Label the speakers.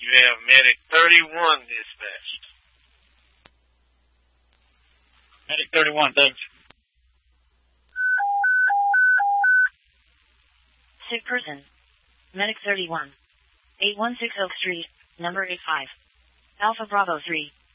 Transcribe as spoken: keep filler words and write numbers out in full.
Speaker 1: You have Medic thirty-one dispatched.
Speaker 2: Medic thirty-one, thanks.
Speaker 3: Sick person. Medic thirty-one. eight one six Oak Street, number eighty-five. Alpha Bravo three.